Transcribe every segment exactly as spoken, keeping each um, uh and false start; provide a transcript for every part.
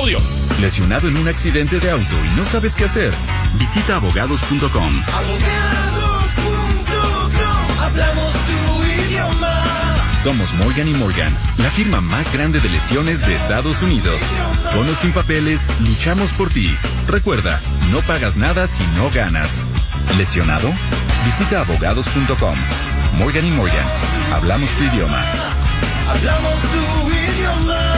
audio. Lesionado en un accidente de auto y no sabes qué hacer. Visita abogados punto com. abogados punto com. Hablamos tu idioma. Somos Morgan y Morgan, la firma más grande de lesiones de Estados Unidos. Con o sin papeles, luchamos por ti. Recuerda, no pagas nada si no ganas. ¿Lesionado? Visita abogados punto com. Morgan y Morgan, hablamos tu idioma. Hablamos tu idioma.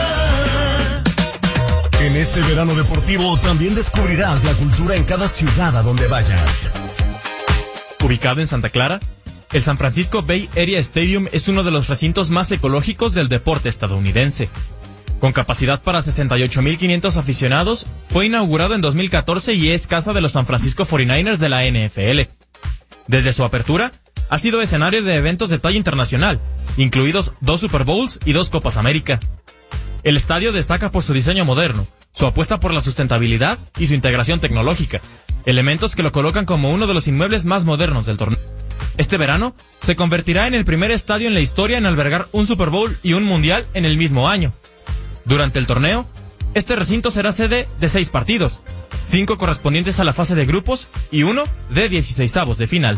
En este verano deportivo también descubrirás la cultura en cada ciudad a donde vayas. Ubicado en Santa Clara, el San Francisco Bay Area Stadium es uno de los recintos más ecológicos del deporte estadounidense. Con capacidad para sesenta y ocho mil quinientos aficionados, fue inaugurado en dos mil catorce y es casa de los San Francisco cuarenta y nueve ers de la N F L. Desde su apertura, ha sido escenario de eventos de talla internacional, incluidos dos Super Bowls y dos Copas América. El estadio destaca por su diseño moderno, su apuesta por la sustentabilidad y su integración tecnológica, elementos que lo colocan como uno de los inmuebles más modernos del torneo. Este verano, se convertirá en el primer estadio en la historia en albergar un Super Bowl y un Mundial en el mismo año. Durante el torneo, este recinto será sede de seis partidos, cinco correspondientes a la fase de grupos y uno de dieciseisavos de final.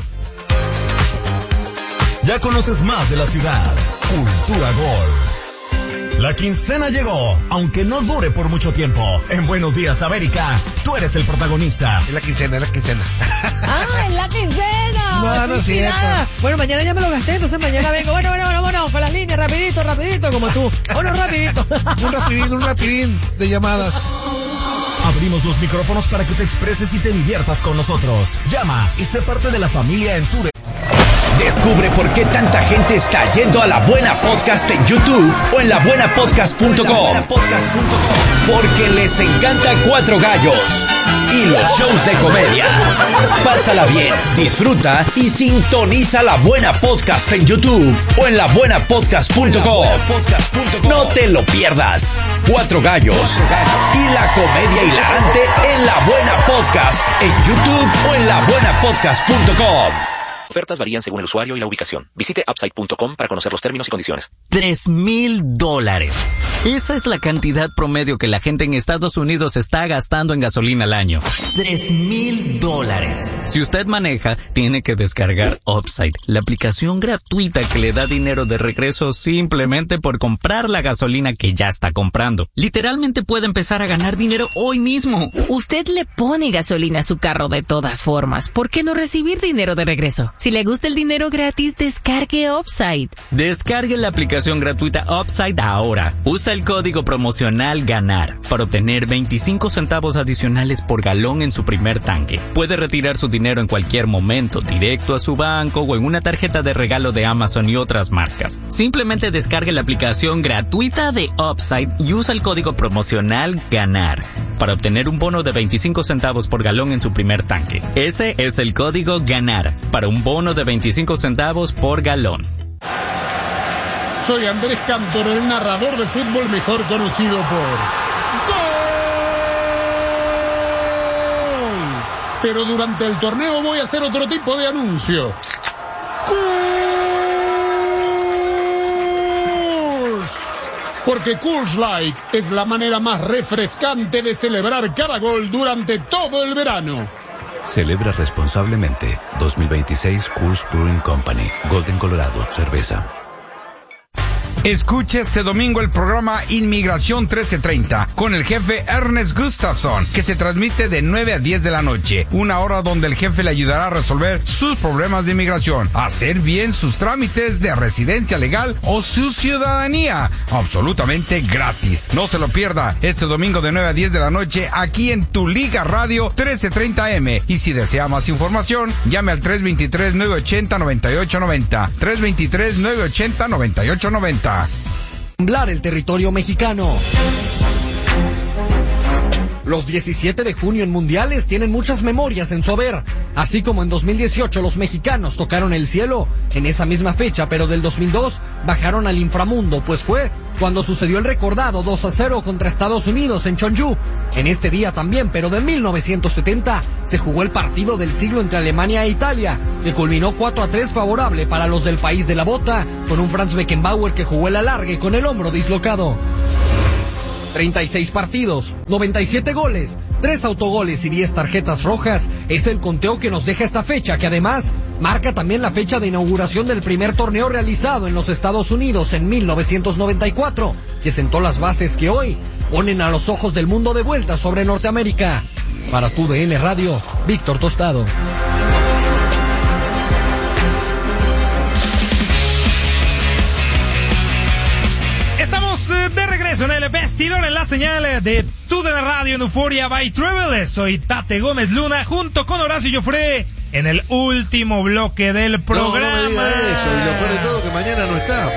Ya conoces más de la ciudad. Cultura Gol. La quincena llegó, aunque no dure por mucho tiempo. En Buenos Días, América, tú eres el protagonista. Es la quincena, es la quincena. ¡Ah, es la quincena! No, no es cierto. Bueno, mañana ya me lo gasté, entonces mañana vengo. Bueno, bueno, bueno, bueno, con las líneas, rapidito, rapidito, como tú. Bueno, rapidito. Un rapidín, un rapidín de llamadas. Abrimos los micrófonos para que te expreses y te diviertas con nosotros. Llama y sé parte de la familia en tu... De- Descubre por qué tanta gente está yendo a La Buena Podcast en YouTube o en la buena podcast punto com. Porque les encanta Cuatro Gallos y los shows de comedia. Pásala bien, disfruta y sintoniza La Buena Podcast en YouTube o en la buena podcast punto com. No te lo pierdas. Cuatro Gallos y la comedia hilarante en La Buena Podcast en YouTube o en la buena podcast punto com. Ofertas varían según el usuario y la ubicación. Visite upside punto com para conocer los términos y condiciones. Tres mil dólares. Esa es la cantidad promedio que la gente en Estados Unidos está gastando en gasolina al año. Tres mil dólares. Si usted maneja, tiene que descargar Upside, la aplicación gratuita que le da dinero de regreso simplemente por comprar la gasolina que ya está comprando. Literalmente puede empezar a ganar dinero hoy mismo. Usted le pone gasolina a su carro de todas formas. ¿Por qué no recibir dinero de regreso? Si le gusta el dinero gratis, descargue Upside. Descargue la aplicación gratuita Upside ahora. Usa el código promocional GANAR para obtener veinticinco centavos adicionales por galón en su primer tanque. Puede retirar su dinero en cualquier momento, directo a su banco o en una tarjeta de regalo de Amazon y otras marcas. Simplemente descargue la aplicación gratuita de Upside y usa el código promocional GANAR para obtener un bono de veinticinco centavos por galón en su primer tanque. Ese es el código GANAR para un bono de veinticinco centavos por galón. Soy Andrés Cantor, el narrador de fútbol mejor conocido por ¡Gol! Pero durante el torneo voy a hacer otro tipo de anuncio. ¡Coors! Porque Coors Light es la manera más refrescante de celebrar cada gol durante todo el verano. Celebra responsablemente. dos mil veintiséis Coors Brewing Company. Golden, Colorado. Cerveza. Escucha este domingo el programa Inmigración trece treinta con el jefe Ernest Gustafson, que se transmite de nueve a diez de la noche. Una hora donde el jefe le ayudará a resolver sus problemas de inmigración, hacer bien sus trámites de residencia legal o su ciudadanía. Absolutamente gratis. No se lo pierda este domingo de nueve a diez de la noche aquí en Tu Liga Radio trece treinta eme. Y si desea más información, llame al tres dos tres, nueve ocho cero, nueve ocho nueve cero. tres dos tres, nueve ocho cero, nueve ocho nueve cero. Temblar el territorio mexicano. Los diecisiete de junio en mundiales tienen muchas memorias en su haber. Así como en dos mil dieciocho los mexicanos tocaron el cielo, en esa misma fecha, pero del dos mil dos, bajaron al inframundo, pues fue cuando sucedió el recordado dos a cero contra Estados Unidos en Chonju. En este día también, pero de mil novecientos setenta, se jugó el partido del siglo entre Alemania e Italia, que culminó cuatro a tres favorable para los del país de la bota, con un Franz Beckenbauer que jugó el alargue con el hombro dislocado. treinta y seis partidos, noventa y siete goles, tres autogoles y diez tarjetas rojas. Es el conteo que nos deja esta fecha, que además marca también la fecha de inauguración del primer torneo realizado en los Estados Unidos en mil novecientos noventa y cuatro, que sentó las bases que hoy ponen a los ojos del mundo de vuelta sobre Norteamérica. Para tu D N Radio, Víctor Tostado. Estamos de regreso en el vestidor en la señal de tu D N Radio en Euphoria by Travel. Soy Tate Gómez Luna junto con Horacio Joffre en el último bloque del programa. No, no me diga eso, y lo peor de todo que mañana no estamos.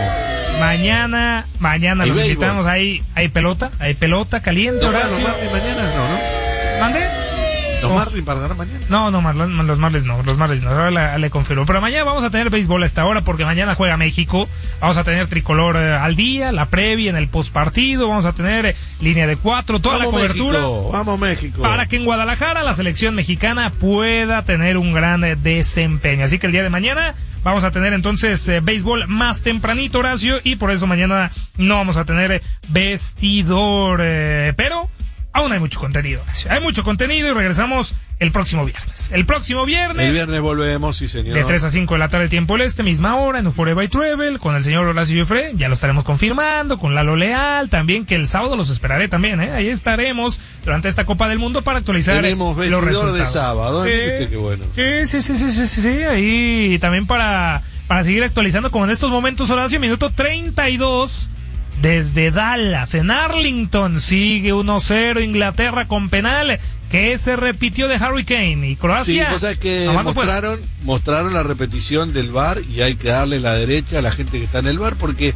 Mañana, mañana los béisbol. Invitamos, ahí hay pelota, hay pelota caliente, ¿No Horacio. los Marlins mañana? No, ¿no? ¿Mande? ¿Los no. Marlins para ganar mañana? No, no, Marlon, los Marlins no, los Marlins no, ahora le, le confirmo. Pero mañana vamos a tener béisbol a esta hora porque mañana juega México. Vamos a tener tricolor eh, al día, la previa en el postpartido, vamos a tener eh, línea de cuatro, toda vamos la cobertura. México, vamos México. Para que en Guadalajara la selección mexicana pueda tener un gran eh, desempeño. Así que el día de mañana vamos a tener entonces eh, béisbol más tempranito, Horacio, y por eso mañana no vamos a tener eh, vestidor. Eh, pero aún hay mucho contenido, Horacio. Hay mucho contenido y regresamos el próximo viernes. El próximo viernes. El viernes volvemos, sí señor. De tres a cinco de la tarde, tiempo del este, misma hora, en Euphoria by Travel, con el señor Horacio Joffre. Ya lo estaremos confirmando, con Lalo Leal, también que el sábado los esperaré también, ¿eh? Ahí estaremos durante esta Copa del Mundo para actualizar Tenemos eh, los resultados. de sábado, sí, ¿eh? Qué bueno. Sí, sí, sí, sí, sí, sí, sí. Ahí también para, para seguir actualizando, como en estos momentos, Horacio, minuto treinta y dos. Desde Dallas, en Arlington, sigue uno cero Inglaterra con penal que se repitió de Harry Kane y Croacia. Sí, cosa que mostraron, mostraron la repetición del V A R y hay que darle la derecha a la gente que está en el V A R porque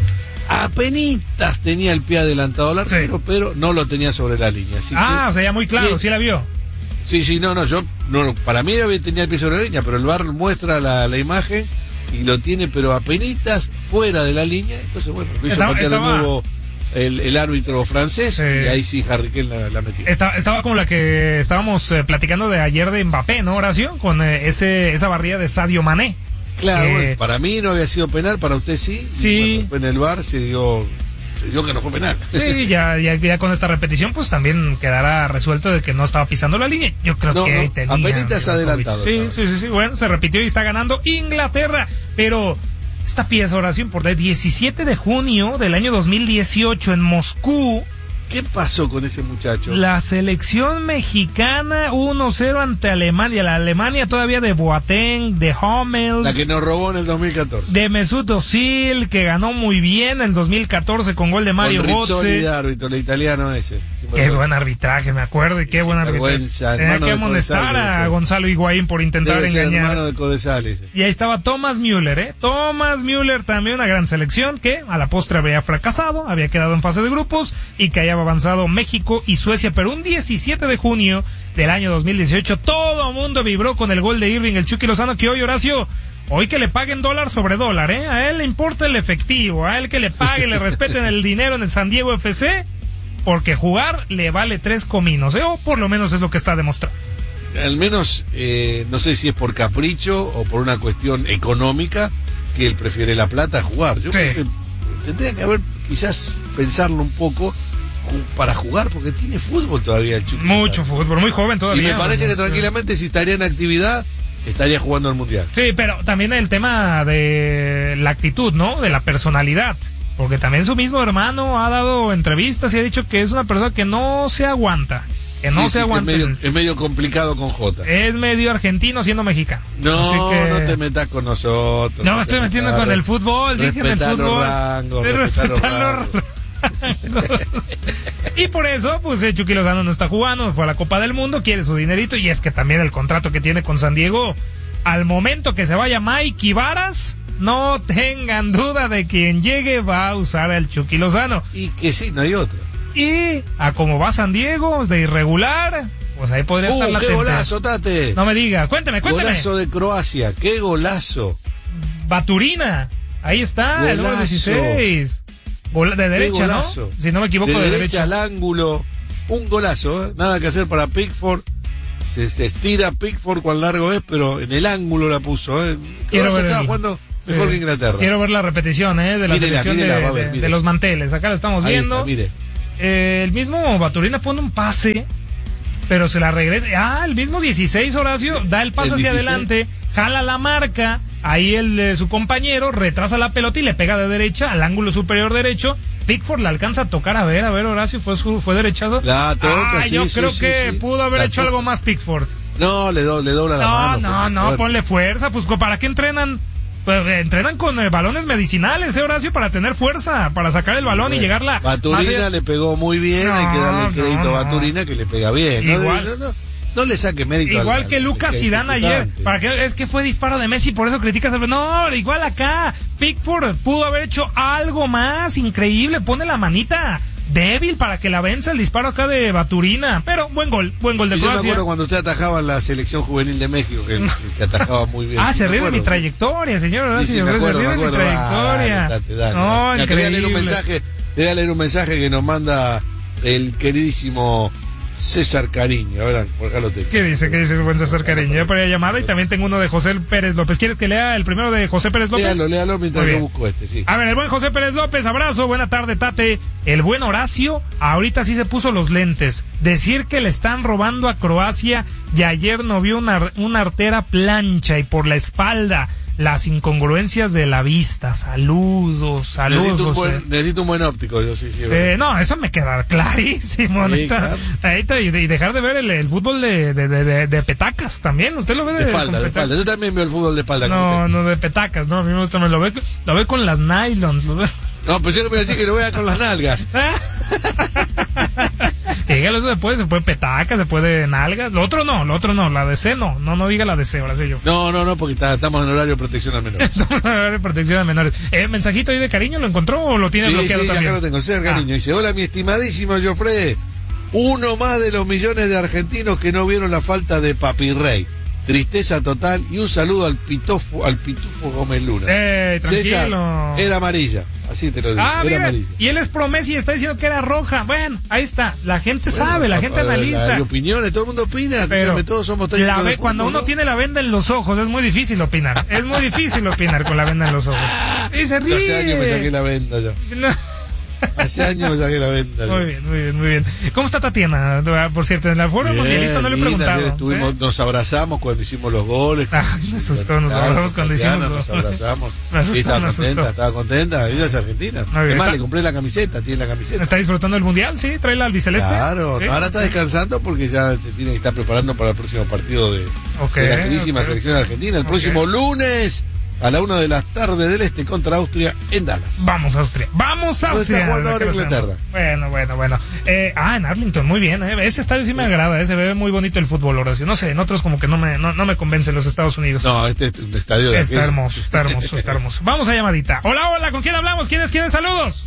apenitas tenía el pie adelantado al arquero, sí, pero no lo tenía sobre la línea. Así ah, que, o sea, ya muy claro, sí, sí la vio. Sí, sí, no, no, yo, no, para mí tenía el pie sobre la línea, pero el V A R muestra la, la imagen y lo tiene, pero apenitas fuera de la línea. Entonces, bueno, lo hizo estaba, meter estaba... de nuevo el, el árbitro francés, sí, y ahí sí Harry Kane la, la metió. Estaba, estaba como la que estábamos eh, platicando de ayer de Mbappé, ¿no, Horacio? Con eh, ese esa barrida de Sadio Mané. Claro, eh... bueno, para mí no había sido penal, para usted sí. Sí. Y bueno, en el V A R se dio, se dio que no fue penal. Sí, ya, ya, ya con esta repetición, pues también quedará resuelto de que no estaba pisando la línea. Yo creo no, que ahí no, tenía. apenitas adelantado. Sí, sí, sí, sí, bueno, se repitió y está ganando Inglaterra, pero esta pieza, oración, por el diecisiete de junio del año dos mil dieciocho en Moscú. ¿Qué pasó con ese muchacho? La selección mexicana uno cero ante Alemania. La Alemania todavía de Boateng, de Hummels. La que nos robó en el dos mil catorce. De Mesut Özil, que ganó muy bien en el dos mil catorce con gol de Mario Götze. de árbitro, el italiano ese. Qué buen arbitraje, me acuerdo, y qué buen arbitraje. Tenía que amonestar a Gonzalo Higuaín por intentar debe ser engañar. Hermano de Codesales. Y ahí estaba Thomas Müller, ¿eh? Thomas Müller, también una gran selección que a la postre había fracasado, había quedado en fase de grupos y que haya avanzado México y Suecia. Pero un diecisiete de junio del año dos mil dieciocho, todo mundo vibró con el gol de Irving, el Chucky Lozano, que hoy, Horacio, hoy que le paguen dólar sobre dólar, ¿eh? A él le importa el efectivo, a él que le paguen, le respeten el dinero en el San Diego F C, porque jugar le vale tres cominos, ¿eh? O por lo menos es lo que está demostrando. Al menos, eh, no sé si es por capricho o por una cuestión económica, que él prefiere la plata a jugar. Yo sí. creo que tendría que haber, quizás, pensarlo un poco para jugar, porque tiene fútbol todavía el Chucky. Mucho fútbol, muy joven todavía. Y me parece que tranquilamente, si estaría en actividad, estaría jugando al Mundial. Sí, pero también el tema de la actitud, ¿no? De la personalidad. Porque también su mismo hermano ha dado entrevistas y ha dicho que es una persona que no se aguanta. Que no sí, se sí, aguanta. Es medio, es medio complicado con Jota. Es medio argentino siendo mexicano. No, Así que... no te metas con nosotros. No, no me estoy metiendo con el fútbol. Dije en el fútbol. Los rangos, respetar los rangos. Y por eso, pues eh, Chucky Lozano no está jugando, fue a la Copa del Mundo, quiere su dinerito, y es que también el contrato que tiene con San Diego, al momento que se vaya Mike Varas, no tengan duda de quien llegue va a usar al Chucky Lozano. Y que sí, no hay otro. Y a como va San Diego, de irregular, pues ahí podría uh, estar la qué tenta. Golazo, Tate. No me diga, cuénteme, cuénteme. Golazo de Croacia, qué golazo. Baturina, ahí está, golazo. El número dieciséis. Gol de derecha, ¿no? Si no me equivoco, de, de derecha. derecha al ángulo. Un golazo, ¿eh? Nada que hacer para Pickford. Se, se estira Pickford cuán largo es, pero en el ángulo la puso, ¿eh? Quiero ver estaba el... jugando mejor sí. que Inglaterra. Quiero ver la repetición, ¿eh? De la mírela, selección mírela, de, ver, de, de los manteles. Acá lo estamos ahí viendo. está, mire. eh, el mismo Baturina pone un pase, pero se la regresa. Ah, el mismo dieciséis, Horacio, da el pase El hacia dieciséis. adelante, jala la marca, ahí el de su compañero retrasa la pelota y le pega de derecha al ángulo superior derecho. Pickford la alcanza a tocar, a ver, a ver, Horacio, fue su, fue derechazo. La toca, ah, sí, yo sí, creo sí, que sí. pudo haber La hecho toca. algo más Pickford. No, le, do, le dobla la No, mano. no, porque- no, fuerte. ponle fuerza, pues ¿para qué entrenan? Pues, eh, entrenan con eh, balones medicinales, ¿eh, Horacio? Para tener fuerza, para sacar el balón y llegarla. Baturina le pegó muy bien, No, hay que darle el crédito no, a Baturina que le pega bien. No, Igual. no, no, no le saque mérito. Igual al- que al- Lucas al Zidane ayer. ejecutante. ¿Para qué? Es que fue disparo de Messi, por eso criticas al... No, igual acá. Pickford pudo haber hecho algo más increíble. Pone la manita débil para que la venza el disparo acá de Baturina. Pero buen gol, buen gol de Y yo me Croacia. acuerdo cuando usted atajaba en la selección juvenil de México, que, que atajaba muy bien. Ah, Sí, se me ríe de acuerdo. mi trayectoria, señor. Sí, Horacio. sí, me se acuerdo, ríe me de mi acuerdo. trayectoria. Ah, dale, dale, dale. No, Ya, te voy a leer un increíble. mensaje, te voy a leer un mensaje que nos manda el queridísimo César Cariño. A ver, por acá lo tengo. ¿Qué dice? ¿Qué dice el buen César Cariño? Ya para llamada y también tengo uno de José Pérez López. ¿Quieres que lea el primero de José Pérez López? Léalo, léalo mientras Muy yo bien. busco este, sí. A ver, el buen José Pérez López, abrazo, buena tarde, Tate. El buen Horacio, ahorita sí se puso los lentes. Decir que le están robando a Croacia y ayer no vio una, una artera plancha y por la espalda. Las incongruencias de la vista. Saludos, saludos. Necesito un, José. buen, necesito un buen óptico, yo sí, sí. Eh, no, eso me queda clarísimo. Sí, neta. claro. Ahorita, y, y dejar de ver el, el fútbol de, de, de, de- de petacas también. ¿Usted lo ve de, De espalda, con de petacas? espalda. Yo también veo el fútbol de espalda. como No, usted. no, de petacas, no, a mí me gusta, me lo ve, lo ve con las nylons, lo ve. No, pues yo le voy a decir que lo vea con las nalgas. Dígalo, eso se puede, se puede petacas, se puede nalgas, lo otro no, lo otro no, la D C no, no, no diga la D C, ahora sí yo. No, no, no, porque está- estamos en horario de protección al menor. De protección a menores. Eh, mensajito ahí de cariño, ¿lo encontró o lo tiene Sí, bloqueado sí, también? acá lo tengo, César Cariño. Dice, hola mi estimadísimo Joffre, uno más de los millones de argentinos que no vieron la falta de Papi Rey. Tristeza total y un saludo al pitofo, al pitufo Gómez Luna. Eh, tranquilo. César, era amarilla, así te lo digo, Ah, era mira, amarilla. y él es promesa y está diciendo que era roja. Bueno, ahí está, la gente Bueno, sabe, la a- gente a- analiza. Hay opiniones, todo el mundo opina, Pero escúchame, todos somos la técnicos ve- de cuando fútbol, uno ¿no? tiene la venda en los ojos es muy difícil opinar. Es muy difícil opinar con la venda en los ojos. Y se ríe. Hace años me saqué la venda ya. No. Hace años me saqué la venda. Muy bien, muy bien, muy bien. ¿Cómo está Tatiana? Por cierto, en la foro Bien, mundialista no le he linda, preguntado. ayer estuvimos- ¿sí? Nos abrazamos cuando hicimos los goles. Ah, me asustó, nos Claro, abrazamos cuando Tatiana, hicimos Nos los goles. abrazamos. Me asustó, Sí, estaba me contenta, asustó. estaba contenta. Ella es argentina. bien, Además, está- le compré la camiseta, tiene la camiseta. ¿Está disfrutando del mundial? Sí, trae la albiceleste. Claro, ¿Sí? ahora está descansando porque ya se tiene que estar preparando para el próximo partido de, Ok, de la queridísima ok. selección argentina. El Ok. próximo lunes a la una de la tarde del este contra Austria en Dallas. Vamos Austria, vamos ¿Dónde Austria. está jugando ahora ¿De qué lo Inglaterra? sabemos? Bueno, bueno, bueno. Eh, ah, en Arlington, muy bien. Eh. Ese estadio sí me agrada, eh. Se ve muy bonito el fútbol, Horacio. No sé, en otros como que no me, no, no me convencen los Estados Unidos. No, este es un estadio de Está aquel. hermoso, está hermoso, está hermoso. Vamos a llamadita. Hola, hola, ¿con quién hablamos? ¿Quiénes, quiénes? Saludos.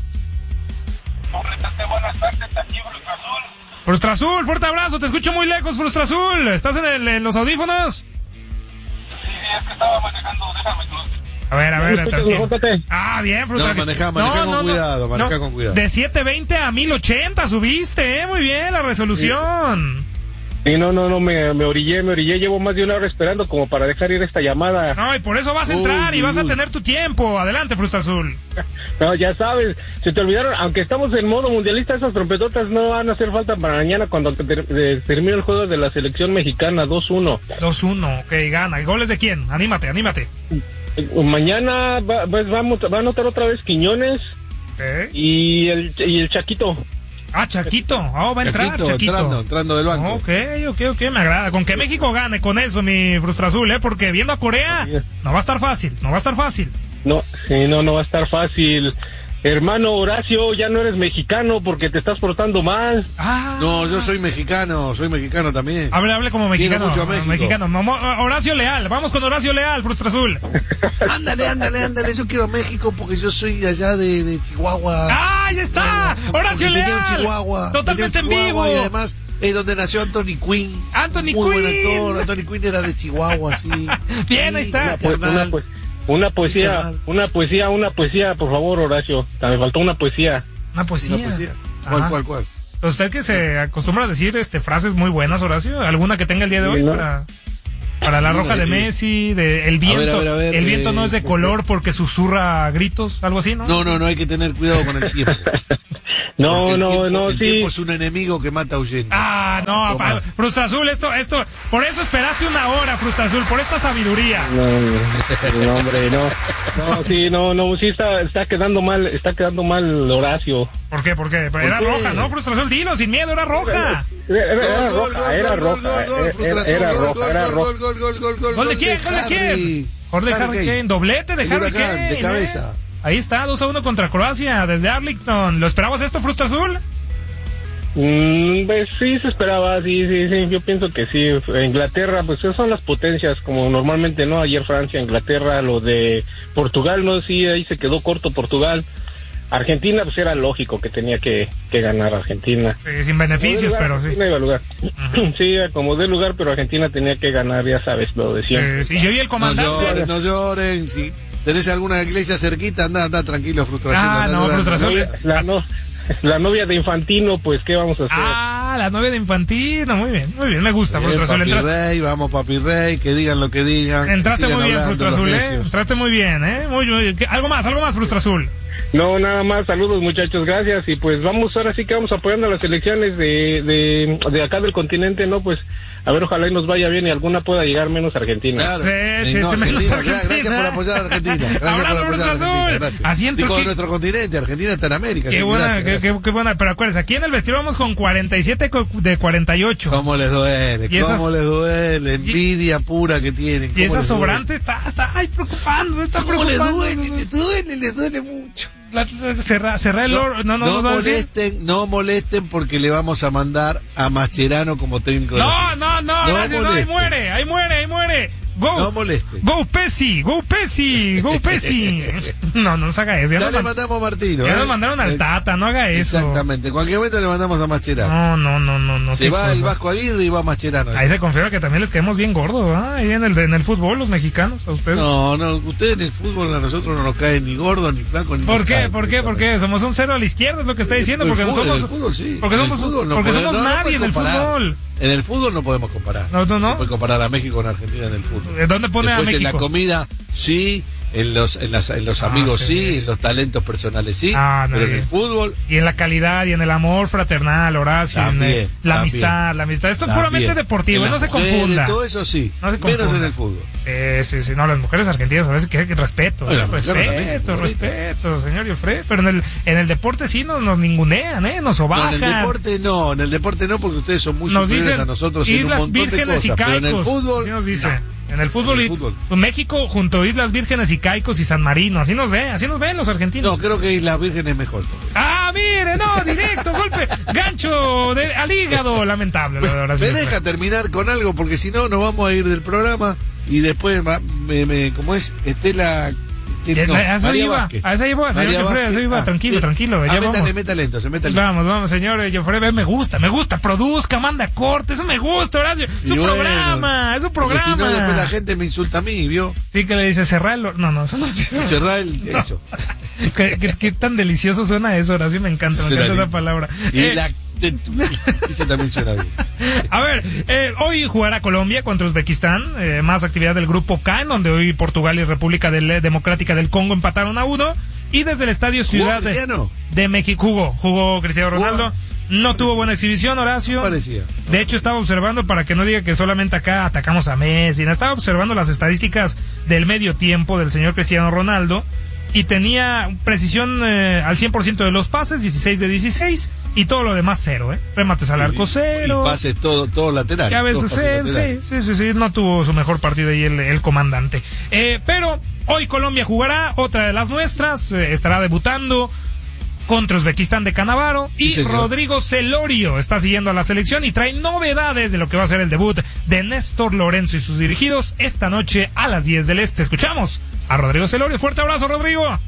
Buenas tardes, aquí Frustra Azul. Frustra Azul, fuerte abrazo. Te escucho muy lejos, Frustra Azul. ¿Estás en, el, en los audífonos? Sí, sí, es que estaba manejando, déjame cruzar. A ver, a ver, ¿Me escuchas tranquilo. mejor, Tete? Ah, bien, Frustra. No, maneja- maneja con cuidado, maneja con cuidado. De setecientos veinte a mil ochenta subiste, eh. Muy bien, la resolución. Sí, no, no, no, me, me orillé, me orillé, llevo más de una hora esperando como para dejar ir esta llamada. No, y por eso vas a entrar Uy, y vas a uy. tener tu tiempo. Adelante, Frustra Azul. No, ya sabes, se te olvidaron, aunque estamos en modo mundialista, esas trompetotas no van a hacer falta para mañana cuando ter- eh, termine el juego de la selección mexicana, dos uno. dos uno, ok, gana. ¿Goles de quién? Anímate, anímate. Eh, Mañana va, pues, vamos, va a anotar otra vez Quiñones ¿Eh? y el, y el Chaquito. Ah, Chaquito. Oh, va a entrar, Chaquito, Chaquito. entrando, entrando del banco. Ok, ok, ok, me agrada. Con que México gane con eso, mi Frustra Azul, ¿eh? Porque viendo a Corea, no va a estar fácil, no va a estar fácil. No, sí, no, no va a estar fácil. Hermano Horacio, ya no eres mexicano porque te estás portando mal. Ah. No, yo soy mexicano, soy mexicano también. Hable, hable como mexicano. Quiero mucho a México. Mexicano. Momo- Horacio Leal, vamos con Horacio Leal, Frustra Azul. Ándale, ándale, ándale, yo quiero México porque yo soy de allá de, de Chihuahua. ¡Ah, ya está! Porque Horacio tenía un Leal. Chihuahua, Totalmente tenía un en Chihuahua vivo. Y además es donde nació Anthony Quinn. Anthony Muy buen Quinn. actor, Anthony Quinn era de Chihuahua, sí. Bien, Sí, ahí está. Pues, una, pues, una poesía, carnal. una poesía, una poesía, por favor, Horacio. Me faltó una poesía. Una poesía. Una poesía. ¿Cuál, Ajá. cuál, cuál? ¿Usted que se acostumbra a decir este frases muy buenas, Horacio? ¿Alguna que tenga el día de hoy No. para, para la roja de Messi, de el viento? A ver, a ver, a ver, el viento eh, no es de color porque susurra gritos, algo así, ¿no? No, no, no hay que tener cuidado con el tiempo. No, el no, tiempo, no, el sí. tiempo es un enemigo que mata huyendo. Ah, no, pa, Frustra Azul, esto, esto, por eso esperaste una hora, Frustra Azul, por esta sabiduría. No, no, hombre, no. No, sí, no, no, sí está, está quedando mal, está quedando mal Horacio. ¿Por qué? ¿Por qué? Pero era qué? roja, ¿no? Frustra Azul, dilo, sin miedo, era roja. Era, era roja, era roja, era roja, era roja. Gol, gol, gol, gol, gol, ¿Gol de quién? ¿Gol de quién? Gol de Harry Kane, doblete de El Harry Huracán, Kane. de cabeza. ¿eh? Ahí está, dos a uno contra Croacia, desde Arlington. ¿Lo esperabas esto, Frustra Azul? Mm, pues sí se esperaba, sí, sí, sí, yo pienso que sí. Inglaterra, pues esas son las potencias, como normalmente, ¿no? Ayer Francia, Inglaterra, lo de Portugal, no, sí, ahí se quedó corto Portugal. Argentina, pues era lógico que tenía que, que ganar Argentina. Sí, sin beneficios, lugar, pero sí. Argentina iba a lugar. Sí, como de lugar, pero Argentina tenía que ganar, ya sabes, lo de siempre. Sí, sí, yo y el comandante. No lloren, no lloren, si tenés alguna iglesia cerquita, anda, anda tranquilo, frustración. Ah, anda, no, anda, frustración. La, no, la novia de Infantino, pues, ¿qué vamos a hacer? Ah, la novia de Infantino, muy bien, muy bien, me gusta, Bien, Frustra Azul. Papi Entra... Rey, vamos Papi Rey, que digan lo que digan. Entraste muy bien, hablando Frustra los Azul, ¿eh? necios. Entraste muy bien, ¿eh? Muy, muy bien. Algo más, algo más, Frustra Azul. No, nada más, saludos muchachos, gracias, y pues vamos, ahora sí que vamos apoyando a las elecciones de, de, de acá del continente, ¿no? Pues, a ver, ojalá y nos vaya bien y alguna pueda llegar menos Argentina. Claro. Sí, Eh, sí, no, sí, menos Argentina, gra- Argentina. Gracias por apoyar a Argentina. Gracias por Abrazo, apoyar a Frustra Argentina, Azul. gracias. Así en Digo, Turquía- nuestro continente, Argentina está en América. Qué sí, buena, gracias, qué, gracias. qué, qué buena, pero acuérdense, aquí en el vestidor vamos con cuarenta y siete co- de cuarenta y ocho. ¿Cómo les duele? Y ¿Cómo esas- les duele? Envidia pura que tienen. Y ¿Cómo esa les duele? sobrante está, está, ay, preocupando, está ¿Cómo les preocupando. duele? Les duele, les duele mucho. La- la- cerrar, cerrar el oro, no, no, no nos va a decir. molesten, no molesten porque le vamos a mandar a Mascherano como técnico de la No, selección. no, no, gracias, no, ahí molesten. muere, ahí muere, ahí muere. Go, No molesten. go Pesi, go Pesi, go Pesi. No, no se haga eso. Ya, Ya nos, le man- mandamos a Martino. ya ¿eh? nos mandaron al Eh, Tata, no haga eso. Exactamente. En cualquier momento le mandamos a Mascherano. No, no, no, no, no. Se qué va cosa. el Vasco Aguirre y va Mascherano. Ahí se confirma que también les quedamos bien gordos, ¿ah? Ahí en el, en el fútbol, los mexicanos, a ustedes. No, no, ustedes en el fútbol a nosotros no nos caen ni gordos, ni flacos, ni ¿Por nos qué? caen, ¿Por qué? ¿Por qué? Somos un cero a la izquierda, es lo que está diciendo, En el porque no fútbol, somos, en el fútbol, sí. porque En el somos, fútbol no porque podemos- somos no, no nadie en el puedes comparar. fútbol. En el fútbol no podemos comparar. No, no, no. Se puede comparar a México con Argentina en el fútbol. ¿Dónde pone a Después en la México? comida, sí. En los, en las, en los Ah, amigos, sí, sí. sí. En los talentos personales, sí. Ah, no, pero en bien. el fútbol, Y en la calidad y en el amor fraternal, Horacio, en También, eh, la también. amistad, la amistad. Esto es también. puramente deportivo, En no las se mujeres, confunda. Todo eso sí. No se menos confunda. en el fútbol. Sí, sí, sí, no, las mujeres argentinas, a veces que respeto, Bueno, ¿eh? las mujeres también, respeto, bonita. respeto, señor Jofre, pero en el, en el deporte sí nos, nos ningunean, ¿eh? Nos No, sobajan. en el deporte no, en el deporte no, porque ustedes son muy Nos superiores dicen a nosotros en un Islas montón de Vírgenes y cosas, pero Caicos. en el fútbol, así nos dice. no. En el fútbol, En el y- fútbol. México junto a Islas Vírgenes y Caicos y San Marino, así nos ve, así nos ven los argentinos. No, creo que Islas Vírgenes es mejor. Ah, mire, no, directo, golpe, gancho de, al hígado, lamentable. La verdad, Me sí, deja terminar con algo porque si no nos vamos a ir del programa y después va- me, me, ¿cómo es? Estela Ya, no, a eso María iba, Vázquez. a eso iba, señor María Jofre, a eso Vázquez. iba, Ah, tranquilo, sí. tranquilo, Ah, ya métale, vamos. métale entonces, métale. Vamos, vamos, señor Jofre, ve, me gusta, me gusta, produzca, manda corte, eso me gusta, Horacio, es Y un bueno, programa, es un porque programa. Si no, después la gente me insulta a mí, ¿vio? Sí, que le dice cerrar el... hor- No, no, eso no dice. Cerrar el... Eso. ¿Qué, qué, qué tan delicioso suena eso, Horacio, me encanta, me Suena encanta esa lindo. palabra. Y Eh, la... Dice también suena bien. A ver, eh, hoy jugará Colombia contra Uzbekistán, eh, más actividad del grupo K, en donde hoy Portugal y República del- Democrática del Congo empataron a uno, y desde el Estadio Ciudad de, Cristiano? de México jugó, jugó Cristiano Ronaldo, no tuvo buena exhibición, Horacio. Parecía. De hecho, estaba observando, para que no diga que solamente acá atacamos a Messi, no, estaba observando las estadísticas del medio tiempo del señor Cristiano Ronaldo, y tenía precisión eh, al cien por ciento de los pases, dieciséis de dieciséis, y todo lo demás cero, ¿eh? Remates al arco cero. Y pases todo, todo lateral. Que a veces todos pases él, sí, laterales. sí, sí, sí, no tuvo su mejor partido ahí el, el comandante. Eh, pero hoy Colombia jugará, otra de las nuestras, eh, estará debutando contra Uzbekistán de Canavaro, y Sí, señor. Rodrigo Celorio está siguiendo a la selección y trae novedades de lo que va a ser el debut de Néstor Lorenzo y sus dirigidos esta noche a las diez del Este. Escuchamos a Rodrigo Celorio. Fuerte abrazo, Rodrigo.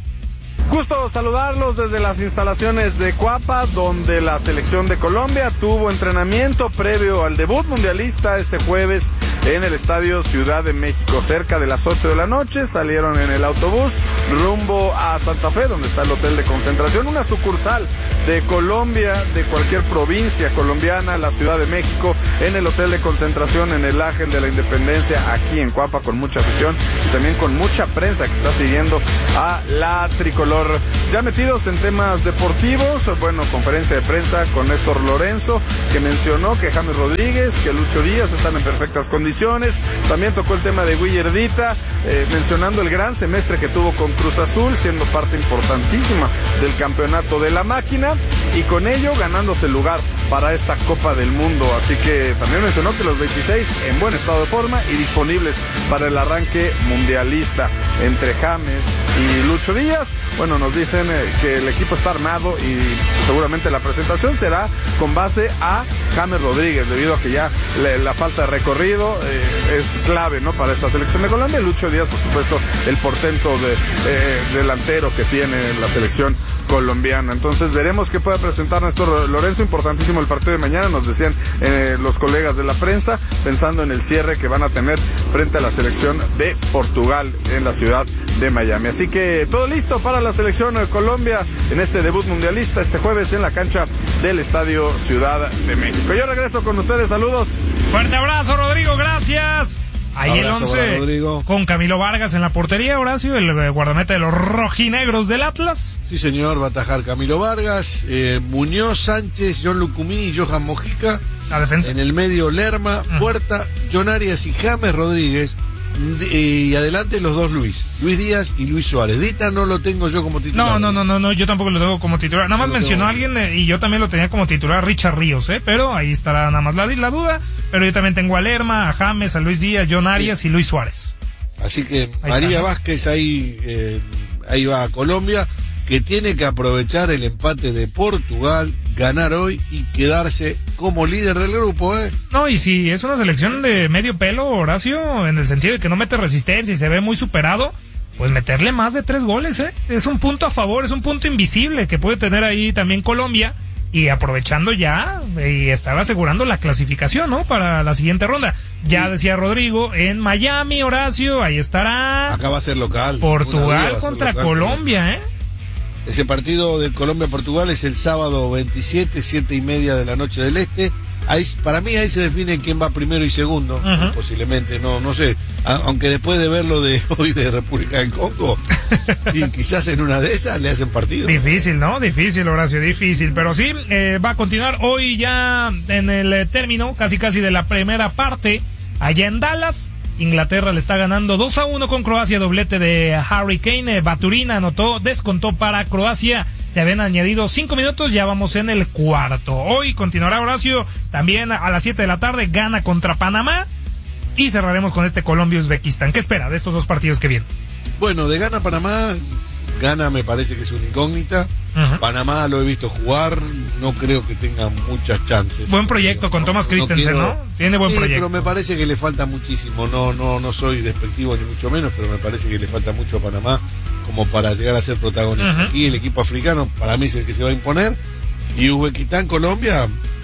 Gusto saludarlos desde las instalaciones de Cuapa, donde la selección de Colombia tuvo entrenamiento previo al debut mundialista este jueves en el Estadio Ciudad de México. Cerca de las ocho de la noche salieron en el autobús rumbo a Santa Fe, donde está el hotel de concentración, una sucursal de Colombia, de cualquier provincia colombiana, la Ciudad de México, en el hotel de concentración, en el Ángel de la Independencia, aquí en Cuapa, con mucha afición y también con mucha prensa que está siguiendo a la tricolor. Ya metidos en temas deportivos, bueno, conferencia de prensa con Néstor Lorenzo, que mencionó que James Rodríguez, que Lucho Díaz están en perfectas condiciones. También tocó el tema de Willardita, eh, mencionando el gran semestre que tuvo con Cruz Azul, siendo parte importantísima del campeonato de la máquina, y con ello ganándose el lugar para esta Copa del Mundo. Así que también mencionó que los veintiséis en buen estado de forma y disponibles para el arranque mundialista. Entre James y Lucho Díaz, bueno, nos dicen eh, que el equipo está armado y seguramente la presentación será con base a James Rodríguez, debido a que ya le, la falta de recorrido eh, es clave, ¿no?, para esta selección de Colombia. Lucho Díaz, por supuesto, el portento de, eh, delantero que tiene la selección colombiana. Entonces veremos qué puede presentar Néstor Lorenzo. Importantísimo el partido de mañana, nos decían eh, los colegas de la prensa, pensando en el cierre que van a tener frente a la selección de Portugal en la ciudad de Miami. Así que todo listo para la selección de Colombia en este debut mundialista este jueves en la cancha del Estadio Ciudad de México. Yo regreso con ustedes, saludos. Fuerte abrazo, Rodrigo, gracias. Ahí Abrazo, el once con Camilo Vargas en la portería, Horacio, el guardameta de los rojinegros del Atlas. Sí, señor, va a atajar Camilo Vargas, eh, Muñoz, Sánchez, John Lucumí y Johan Mojica. La defensa. En el medio, Lerma, uh-huh. Puerta, John Arias y James Rodríguez. Y adelante los dos Luis, Luis Díaz y Luis Suárez. Dita no lo tengo yo como titular. No, no, no, no, no, yo tampoco lo tengo como titular. Nada más mencionó a alguien eh, y yo también lo tenía como titular, Richard Ríos, ¿eh? Pero ahí estará nada más la, la duda. Pero yo también tengo a Lerma, a James, a Luis Díaz, John Arias sí. y Luis Suárez. Así que ahí María está, ¿no? Vázquez ahí, eh, ahí va a Colombia, que tiene que aprovechar el empate de Portugal, ganar hoy y quedarse como líder del grupo, ¿eh? No, y si es una selección de medio pelo, Horacio, en el sentido de que no mete resistencia y se ve muy superado, pues meterle más de tres goles, ¿eh? Es un punto a favor, es un punto invisible que puede tener ahí también Colombia, y aprovechando ya y estar asegurando la clasificación, ¿no?, para la siguiente ronda. Ya sí. Decía Rodrigo, en Miami, Horacio, ahí estará. Acá va a ser local. Portugal contra local, Colombia, ¿eh? Ese partido de Colombia-Portugal es el sábado veintisiete, siete y media de la noche del Este. Ahí, para mí ahí se define quién va primero y segundo, uh-huh. posiblemente, no no sé, a, aunque después de ver lo de hoy de República del Congo, y quizás en una de esas le hacen partido. Difícil, ¿no? Difícil, Horacio, difícil, pero sí, eh, va a continuar hoy ya en el eh, término, casi casi de la primera parte, allá en Dallas. Inglaterra le está ganando dos a uno con Croacia, doblete de Harry Kane, Baturina anotó, descontó para Croacia, se habían añadido cinco minutos, ya vamos en el cuarto. Hoy continuará, Horacio, también a las siete de la tarde, gana contra Panamá, y cerraremos con este Colombia-Uzbekistán. ¿Qué espera de estos dos partidos que vienen? Bueno, de gana Panamá, gana me parece que es una incógnita. Uh-huh. Panamá lo he visto jugar, no creo que tenga muchas chances. Buen proyecto no, con Thomas no, Christensen, ¿no? Quiero... Tiene buen sí, proyecto. Pero me parece que le falta muchísimo, no no no soy despectivo ni mucho menos, pero me parece que le falta mucho a Panamá como para llegar a ser protagonista. Uh-huh. Aquí el equipo africano para mí es el que se va a imponer, y Uzbekistán, Colombia,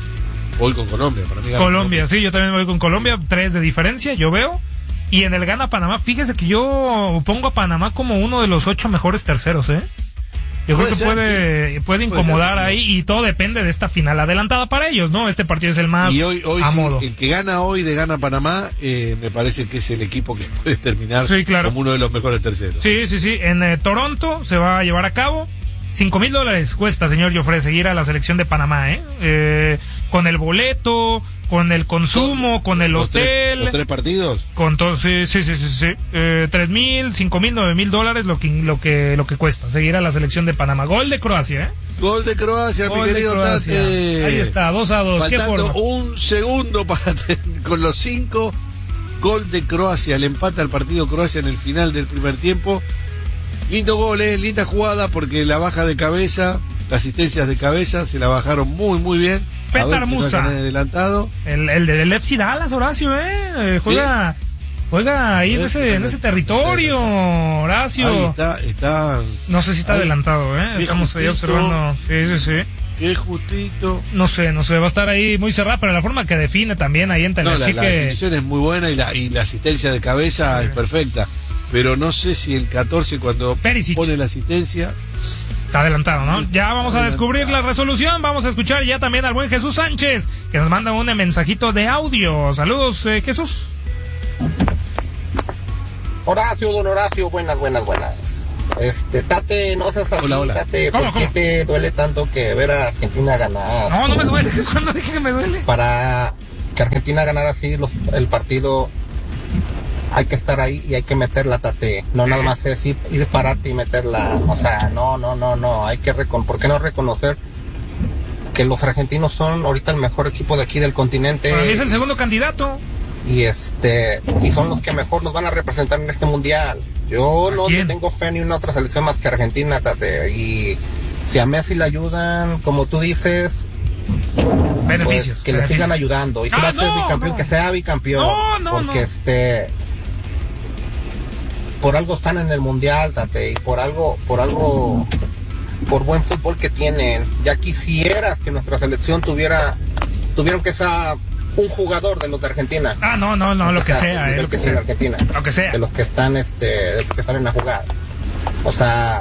voy con Colombia. Para mí Colombia, Colombia, sí, yo también voy con Colombia, tres de diferencia, yo veo. Y en el gana Panamá, fíjese que yo pongo a Panamá como uno de los ocho mejores terceros, ¿eh? Yo creo que ser, puede, sí. puede incomodar puede ser, ahí, y todo depende de esta final adelantada para ellos, ¿no? Este partido es el más y hoy, hoy a sí, modo. El que gana hoy de gana Panamá, eh, me parece que es el equipo que puede terminar sí, claro. como uno de los mejores terceros. Sí, sí, sí. En eh, Toronto se va a llevar a cabo. Cinco mil dólares cuesta, señor Joffre, seguir a la selección de Panamá, ¿eh? eh con el boleto, con el consumo, con el ¿Los hotel. Tres, ¿Los tres partidos? Con todo, sí, sí, sí, sí, sí. Eh, tres mil, cinco mil, nueve mil dólares lo que, lo que, lo que cuesta seguir a la selección de Panamá. Gol de Croacia, ¿eh? Gol de Croacia, Gol mi querido Croacia. Tate. Ahí está, dos a dos. Faltando ¿Qué forma? un segundo para con los cinco. Gol de Croacia, le empata al partido Croacia en el final del primer tiempo. Lindo gol, eh, linda jugada, porque la baja de cabeza, las asistencias de cabeza, se la bajaron muy, muy bien. Petar Musa, adelantado. El, el del F C Dallas, Horacio, eh, juega, ¿sí? juega ahí en ese, en ese territorio, Horacio. Ahí está, está. No sé si está ahí, adelantado, eh. Estamos ahí observando. Sí, sí, sí. Qué justito. No sé, no sé, va a estar ahí muy cerrada, pero la forma que define también ahí en No, la, la que... definición es muy buena y la, y la asistencia de cabeza sí. es perfecta. Pero no sé si el catorce cuando Perisic pone la asistencia... Está adelantado, ¿no? Ya vamos a descubrir la resolución. Vamos a escuchar ya también al buen Jesús Sánchez, que nos manda un mensajito de audio. Saludos, eh, Jesús. Horacio, don Horacio, buenas, buenas, buenas. Este, Tate, no seas así, hola, hola. Tate, ¿Cómo, ¿por qué cómo? te duele tanto que ver a Argentina ganar? No, no me duele. ¿Cuándo dije que me duele? Para que Argentina ganara así los, el partido, hay que estar ahí y hay que meterla, Tate. No nada más es ir, ir pararte y meterla. O sea, no, no, no, no. Hay que recon ¿por qué no reconocer que los argentinos son ahorita el mejor equipo de aquí del continente? Para mí es el segundo candidato. Y este, y son los que mejor nos van a representar en este mundial. Yo no le tengo fe ni una otra selección más que Argentina, Tate. Y si a Messi le ayudan, como tú dices, beneficios, pues que beneficios. le sigan ayudando. Y si ah, va a ser no, bicampeón, no. que sea bicampeón. No, no, porque no. este, por algo están en el mundial, Tate, y por algo, por algo, por buen fútbol que tienen. Ya quisieras que nuestra selección tuviera, tuvieron que ser un jugador de los de Argentina. Ah, no, no, no, lo que sea, eh, lo que sea en Argentina. Lo que sea. De los que están, este, de los que salen a jugar. O sea,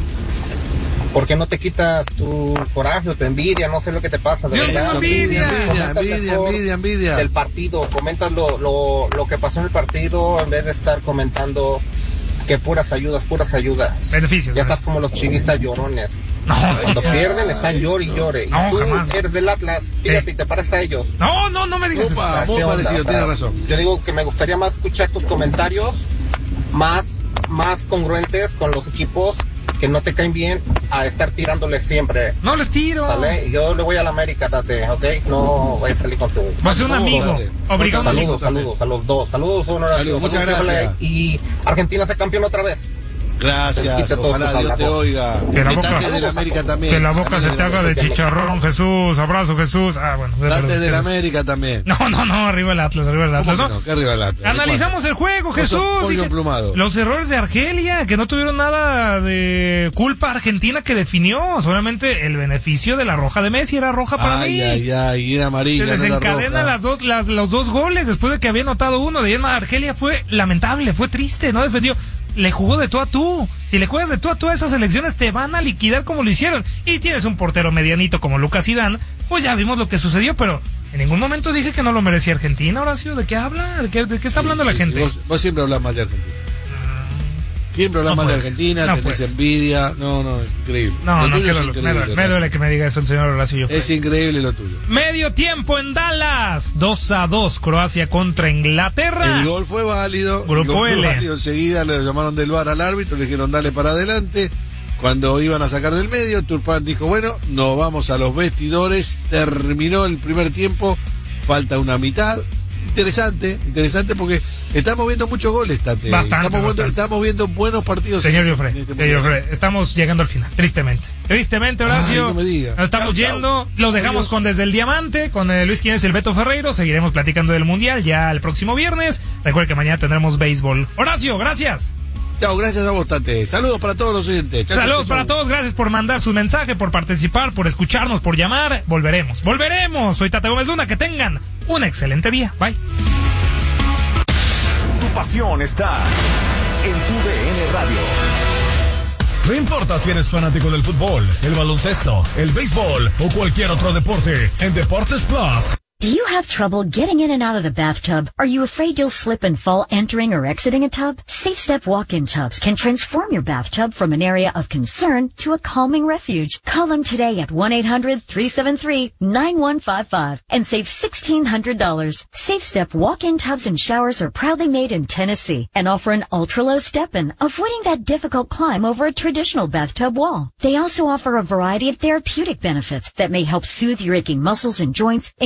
¿por qué no te quitas tu coraje o tu envidia? No sé lo que te pasa. De Yo verdad. tengo envidia. Envidia, envidia, envidia, envidia. Del partido, comentas lo, lo, lo que pasó en el partido en vez de estar comentando que puras ayudas, puras ayudas. Beneficios. Ya estás como los chivistas llorones. No, Cuando ya. pierden están llore y llore. Y No, tú jamás. eres del Atlas, fíjate, Sí. y te pareces a ellos. No, no, no me digas Opa, eso. muy ¿Qué onda? parecido, Para- tienes razón. Yo digo que me gustaría más escuchar tus comentarios más, más congruentes con los equipos que no te caen bien a estar tirándoles siempre. No les tiro. ¿Sale? Y yo le voy a la América, Tate, ¿ok? No voy a salir con tu... Va a ser un No, amigo. dale. Obligado un amigo. Saludos, saludos a los dos. Saludos, un abrazo. Saludos, muchas Saludos, gracias. Y Argentina se campeón otra vez. Gracias, Quita todos ojalá tus Dios te halagos. oiga. Que la Que boca- Tate de la América también. Que la boca se te haga de América. chicharrón, Jesús. Abrazo, Jesús. Ah, bueno. Tate de la Jesús. América también. No, no, no, arriba el Atlas, arriba el Atlas. ¿Cómo No. que no? ¿Qué arriba el Atlas? Analizamos el juego, Vos sos Jesús. pollo Dije, emplumado. los errores de Argelia, que no tuvieron nada de culpa argentina que definió. Solamente el beneficio de la roja de Messi era roja para Ay, mí. ay, ay, y era amarilla. Se no era desencadena roja. las dos, las, los dos goles después de que había anotado uno. De Yema Argelia fue lamentable, fue triste, no defendió. Le jugó de tú a tú. Si le juegas de tú a tú a esas elecciones, te van a liquidar como lo hicieron. Y tienes un portero medianito como Lucas Zidane, pues ya vimos lo que sucedió, pero en ningún momento dije que no lo merecía Argentina, Horacio. ¿De qué habla? ¿De qué, de qué está hablando la gente? Vos, vos siempre hablas mal de Argentina. Siempre hablas No mal de puede ser. Argentina, No tenés puede ser. envidia. No, no, es increíble. No, Lo no, tuyo que es dolor. Me increíble, duele, me ¿no? duele que me diga eso el señor Horacio Joffre. Es increíble lo tuyo. Medio tiempo en Dallas, dos a dos, Croacia contra Inglaterra. El gol fue válido. Grupo el gol fue L. válido. Enseguida le llamaron del V A R al árbitro, le dijeron dale para adelante. Cuando iban a sacar del medio, Turpán dijo, bueno, nos vamos a los vestidores. Terminó el primer tiempo, falta una mitad. Interesante, interesante porque estamos viendo muchos goles, Tate. Bastante, estamos, viendo, bastante. estamos viendo buenos partidos. Señor en- Joffre, en este señor mundial. Joffre, estamos llegando al final, tristemente. Tristemente, Horacio. Ay, no me diga. Nos estamos Chao, chao. yendo, los dejamos Adiós. con Desde el Diamante, con eh, Luis Quiñones y el Beto Ferreiro. Seguiremos platicando del Mundial ya el próximo viernes. Recuerden que mañana tendremos béisbol. Horacio, gracias. Chao, gracias a vos, Tate. Saludos para todos los oyentes. Chao, Saludos chao, para chao. todos, gracias por mandar su mensaje, por participar, por escucharnos, por llamar. Volveremos, volveremos. Soy Tate Gómez Luna, que tengan un excelente día. Bye. Tu pasión está en tu D N Radio. No importa si eres fanático del fútbol, el baloncesto, el béisbol o cualquier otro deporte, en Deportes Plus. Do you have trouble getting in and out of the bathtub? Are you afraid you'll slip and fall entering or exiting a tub? Safe Step walk-in tubs can transform your bathtub from an area of concern to a calming refuge. Call them today at one eight hundred three seven three nine one five five and save sixteen hundred dollars. Safe Step walk-in tubs and showers are proudly made in Tennessee and offer an ultra-low step-in, avoiding that difficult climb over a traditional bathtub wall. They also offer a variety of therapeutic benefits that may help soothe your aching muscles and joints, increasing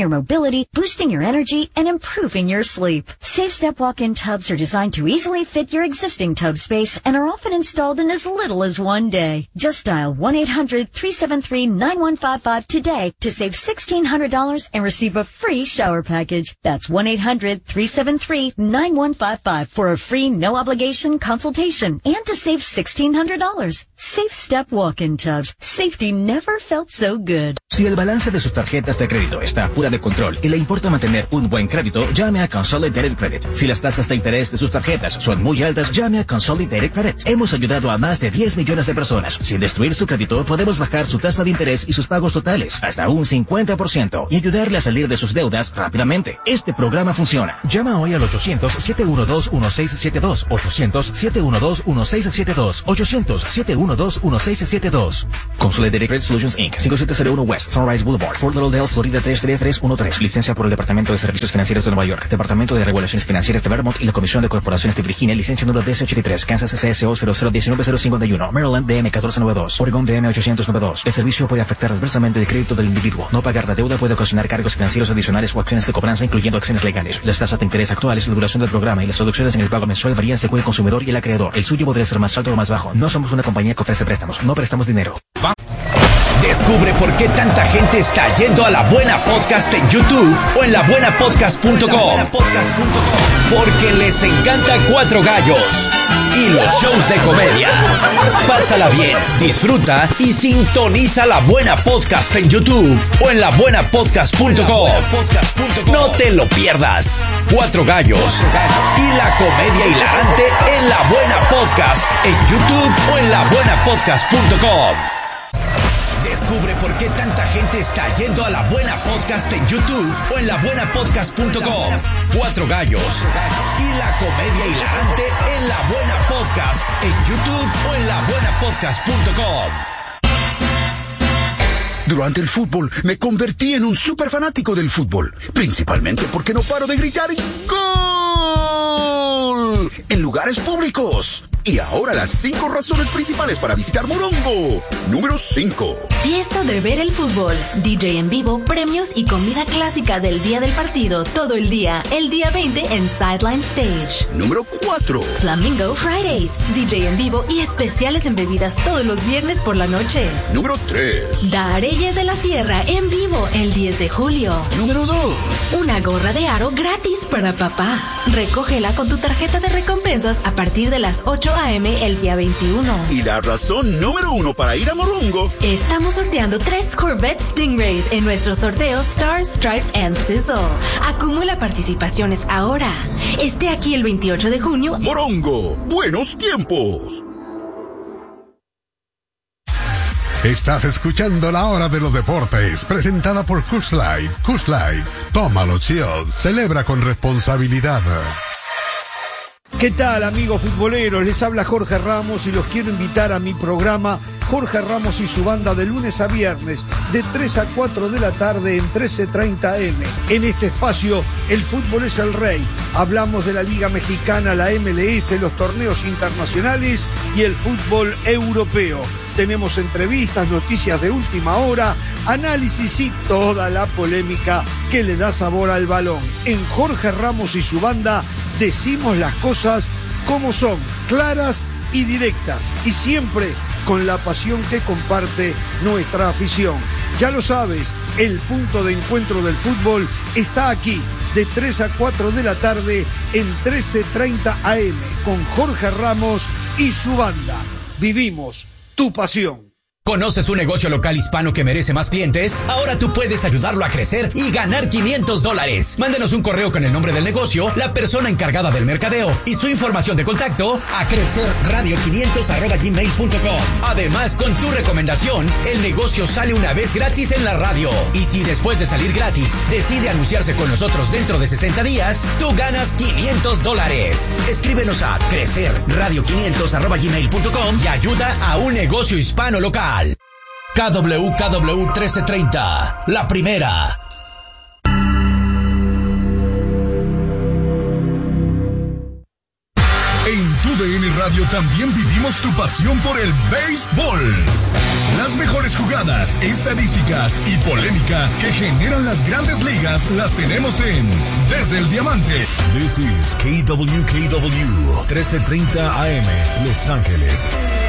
your mobility, boosting your energy, and improving your sleep. SafeStep walk-in tubs are designed to easily fit your existing tub space and are often installed in as little as one day. Just dial one eight hundred three seven three nine one five five today to save sixteen hundred dollars and receive a free shower package. That's one eight hundred three seven three nine one five five for a free no-obligation consultation and to save sixteen hundred dollars. SafeStep walk-in tubs. Safety never felt so good. Si el balance de sus tarjetas de crédito está fuera de control y le importa mantener un buen crédito, llame a Consolidated Credit. Si las tasas de interés de sus tarjetas son muy altas, llame a Consolidated Credit. Hemos ayudado a más de diez millones de personas. Sin destruir su crédito, podemos bajar su tasa de interés y sus pagos totales hasta un cincuenta por ciento y ayudarle a salir de sus deudas rápidamente. Este programa funciona. Llama hoy al ochocientos siete uno dos uno seis siete dos, ochocientos siete uno dos uno seis siete dos, ochocientos siete uno dos uno seis siete dos. Consolidated Credit Solutions incorporated. cinco siete cero uno West Sunrise Boulevard, Fort Lauderdale, Florida tres tres tres uno tres. Licencia por el Departamento de Servicios Financieros de Nueva York, Departamento de Regulaciones Financieras de Vermont y la Comisión de Corporaciones de Virginia. Licencia número D C ochenta y tres, Kansas C S O cero cero uno nueve cero cinco uno, Maryland D M uno cuatro nueve dos, Oregon D M ochocientos noventa y dos. El servicio puede afectar adversamente el crédito del individuo. No pagar la deuda puede ocasionar cargos financieros adicionales o acciones de cobranza, incluyendo acciones legales. Las tasas de interés actuales, la duración del programa y las reducciones en el pago mensual varían según el consumidor y el acreedor. El suyo podría ser más alto o más bajo. No somos una compañía que ofrece préstamos. No prestamos dinero. Va. Descubre por qué tanta gente está yendo a La Buena Podcast en YouTube o en la buena podcast punto com. Porque les encanta Cuatro Gallos y los shows de comedia. Pásala bien, disfruta y sintoniza La Buena Podcast en YouTube o en la buena podcast punto com. No te lo pierdas. Cuatro Gallos y la comedia hilarante en La Buena Podcast en YouTube o en la buena podcast punto com. Descubre por qué tanta gente está yendo a La Buena Podcast en YouTube o en la buena podcast punto com. Cuatro Gallos y la comedia hilarante en La Buena Podcast en YouTube o en la buena podcast punto com. Durante el fútbol me convertí en un súper fanático del fútbol, principalmente porque no paro de gritar ¡Gol! En lugares públicos. Y ahora las cinco razones principales para visitar Morongo. Número cinco. Fiesta de ver el fútbol, D J en vivo, premios y comida clásica del día del partido, todo el día, el día veinte en Sideline Stage. Número cuatro. Flamingo Fridays, D J en vivo y especiales en bebidas todos los viernes por la noche. Número tres. Dareyes de la Sierra en vivo el diez de julio. Número dos. Una gorra de aro gratis para papá. Recógela con tu tarjeta de recompensas a partir de las ocho a eme el día veintiuno. Y la razón número uno para ir a Morongo. Estamos sorteando tres Corvette Stingrays en nuestro sorteo Stars, Stripes and Sizzle. Acumula participaciones ahora. Esté aquí el veintiocho de junio. Morongo, buenos tiempos. Estás escuchando La Hora de los Deportes, presentada por Coors Light. Coors Light, tómalo chill, celebra con responsabilidad. ¿Qué tal, amigos futboleros? Les habla Jorge Ramos y los quiero invitar a mi programa Jorge Ramos y su banda de lunes a viernes de tres a cuatro de la tarde en trece treinta eme. En este espacio, el fútbol es el rey. Hablamos de la Liga Mexicana, la eme ele ese, los torneos internacionales y el fútbol europeo. Tenemos entrevistas, noticias de última hora, análisis y toda la polémica que le da sabor al balón. En Jorge Ramos y su banda decimos las cosas como son, claras y directas, y siempre con la pasión que comparte nuestra afición. Ya lo sabes, el punto de encuentro del fútbol está aquí, de tres a cuatro de la tarde en trece treinta a eme, con Jorge Ramos y su banda. Vivimos tu pasión. ¿Conoces un negocio local hispano que merece más clientes? Ahora tú puedes ayudarlo a crecer y ganar quinientos dólares. Mándenos un correo con el nombre del negocio, la persona encargada del mercadeo y su información de contacto a crecerradio quinientos arroba gmail punto com. Además, con tu recomendación, el negocio sale una vez gratis en la radio. Y si después de salir gratis, decide anunciarse con nosotros dentro de sesenta días, tú ganas quinientos dólares. Escríbenos a crecerradio quinientos arroba gmail punto com y ayuda a un negocio hispano local. K W K W trece treinta, la primera. En tu D N Radio también vivimos tu pasión por el béisbol. Las mejores jugadas, estadísticas y polémica que generan las grandes ligas las tenemos en Desde el Diamante. This is K W K W trece treinta A M, Los Ángeles.